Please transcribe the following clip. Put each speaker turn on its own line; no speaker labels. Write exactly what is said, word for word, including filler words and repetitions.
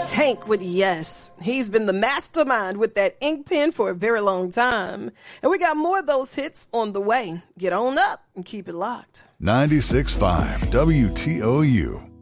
Tank with Yes. He's been the mastermind with that ink pen for a very long time. And we got more of those hits on the way. Get on up and keep it locked.
ninety-six point five W T O U.